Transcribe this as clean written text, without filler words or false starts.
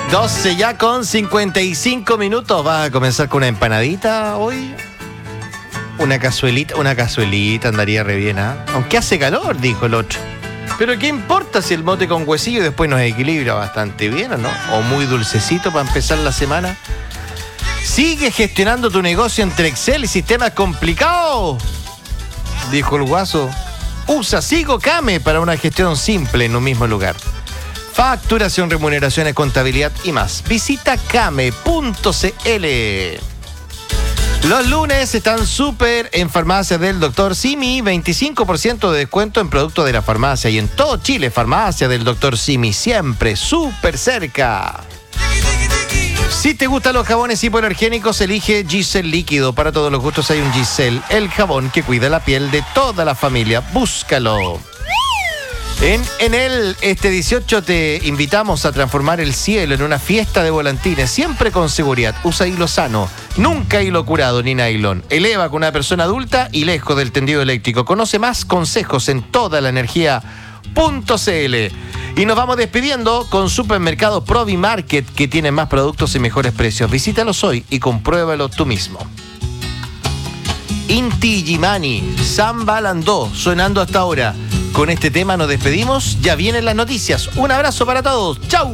12 ya con 55 minutos. ¿Vas a comenzar con una empanadita hoy? Una cazuelita andaría re bien, ¿ah? Aunque hace calor, dijo el otro. Pero ¿qué importa si el mote con huesillo después nos equilibra bastante bien, o no? O muy dulcecito para empezar la semana. Sigue gestionando tu negocio entre Excel y sistemas complicados, dijo el guaso. Usa Sigo Kame para una gestión simple en un mismo lugar. Facturación, remuneraciones, contabilidad y más. Visita kame.cl. Los lunes están súper en farmacias del Dr. Simi. 25% de descuento en productos de la farmacia. Y en todo Chile, farmacia del Dr. Simi. Siempre súper cerca. Si te gustan los jabones hipoalergénicos, elige Giselle Líquido. Para todos los gustos hay un Giselle, el jabón que cuida la piel de toda la familia. Búscalo. En Enel, este 18 te invitamos a transformar el cielo en una fiesta de volantines, siempre con seguridad. Usa hilo sano, nunca hilo curado ni nylon. Eleva con una persona adulta y lejos del tendido eléctrico. Conoce más consejos en toda la energía.cl. Y nos vamos despidiendo con Supermercados Provimarket, que tiene más productos y mejores precios. Visítalos hoy y compruébalo tú mismo. Inti Gimani, Samba Landó, sonando hasta ahora. Con este tema nos despedimos. Ya vienen las noticias. Un abrazo para todos. ¡Chau!